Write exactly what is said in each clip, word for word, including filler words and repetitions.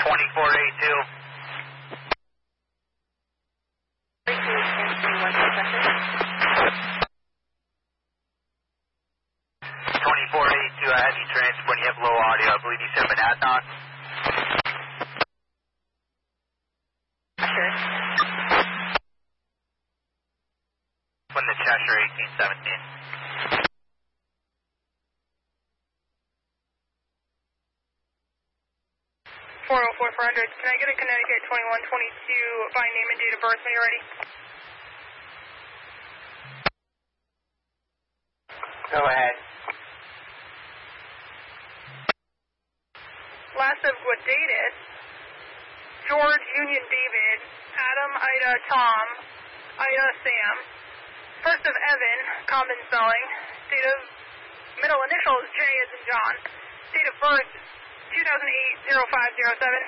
twenty-four eighty-two. twenty-four eighty-two, I had you transport, you have low audio, I believe you said Monadnock. Sure. When the Cheshire eighteen seventeen. four oh four four hundred, can I get a Connecticut twenty-one twenty-two by name and date of birth when you're ready? Go ahead. Last of what date is George Union David, Adam Ida Tom, Ida Sam, first of Evan, common spelling, date of middle initials J as in John, date of birth two thousand eight oh five oh seven.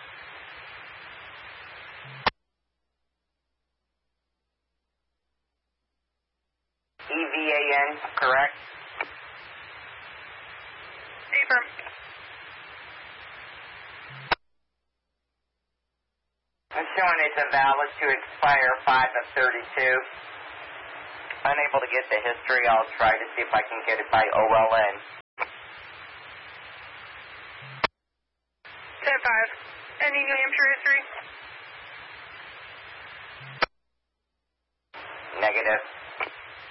E V A N, correct? Affirm. I'm showing it's a valid to expire five of thirty-two. Unable to get the history, I'll try to see if I can get it by O L N. ten five. Any New Hampshire history? Negative.